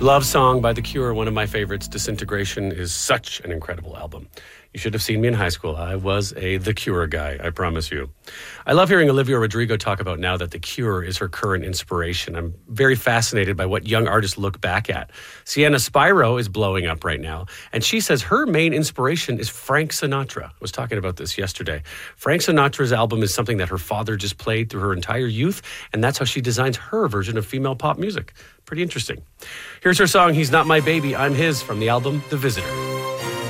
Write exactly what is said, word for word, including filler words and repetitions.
Love Song by The Cure, one of my favorites. Disintegration is such an incredible album. You should have seen me in high school. I was a The Cure guy, I promise you. I love hearing Olivia Rodrigo talk about now that The Cure is her current inspiration. I'm very fascinated by what young artists look back at. Sienna Spyro is blowing up right now, and she says her main inspiration is Frank Sinatra. I was talking about this yesterday. Frank Sinatra's album is something that her father just played through her entire youth, and that's how she designs her version of female pop music. Pretty interesting. Here's her song, He's Not My Baby, I'm His, from the album The Visitor.